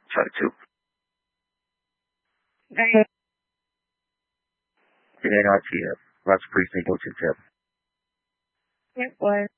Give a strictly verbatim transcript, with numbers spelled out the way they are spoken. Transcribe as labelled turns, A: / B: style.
A: Charlie two.
B: Hey.
A: It ain't R T F. Roger Precinct, go to tip.
B: It was.